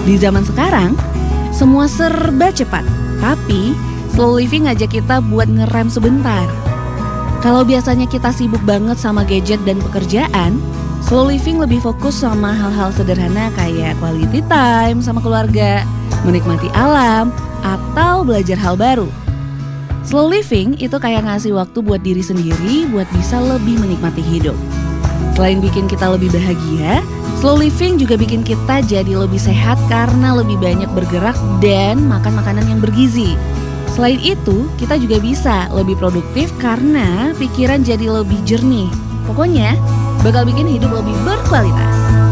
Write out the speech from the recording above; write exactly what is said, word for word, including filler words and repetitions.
Di zaman sekarang, semua serba cepat, tapi slow living ngajak kita buat ngerem sebentar. Kalau biasanya kita sibuk banget sama gadget dan pekerjaan, slow living lebih fokus sama hal-hal sederhana kayak quality time sama keluarga, menikmati alam, atau belajar hal baru. Slow living itu kayak ngasih waktu buat diri sendiri buat bisa lebih menikmati hidup. Selain bikin kita lebih bahagia, slow living juga bikin kita jadi lebih sehat karena lebih banyak bergerak dan makan makanan yang bergizi. Selain itu, kita juga bisa lebih produktif karena pikiran jadi lebih jernih. Pokoknya, bakal bikin hidup lebih berkualitas.